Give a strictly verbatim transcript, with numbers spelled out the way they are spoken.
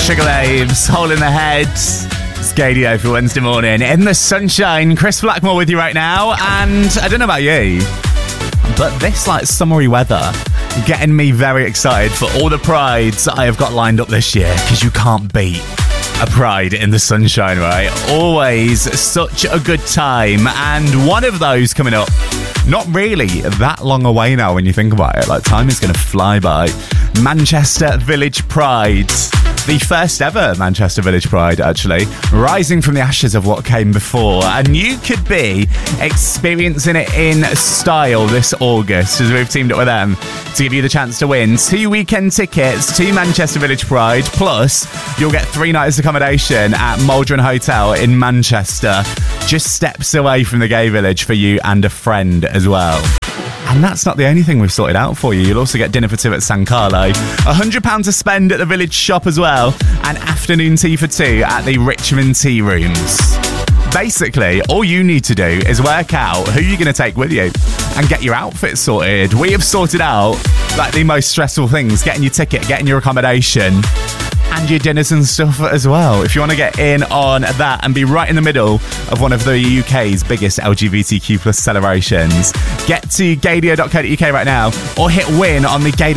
Sugar Babes, Hole in the Head. It's Gadio for Wednesday morning. In the sunshine, Chris Blackmore with you right now. And I don't know about you, but this like summery weather getting me very excited for all the prides I have got lined up this year, because you can't beat a pride in the sunshine, right? Always such a good time. And one of those coming up, not really that long away now when you think about it. Like, time is going to fly by. Manchester Village Pride. The first ever Manchester Village Pride, actually, rising from the ashes of what came before. And you could be experiencing it in style this August, as we've teamed up with them to give you the chance to win two weekend tickets to Manchester Village Pride. Plus, you'll get three nights accommodation at Maldron Hotel in Manchester, just steps away from the gay village for you and a friend as well. And that's not the only thing we've sorted out for you. You'll also get dinner for two at San Carlo, one hundred pounds to spend at the village shop as well, and afternoon tea for two at the Richmond Tea Rooms. Basically, all you need to do is work out who you're going to take with you and get your outfit sorted. We have sorted out like the most stressful things: getting your ticket, getting your accommodation, and your dinners and stuff as well. If you want to get in on that and be right in the middle of one of the U K's biggest L G B T Q plus celebrations, get to gadio dot co dot uk right now or hit win on the Gadio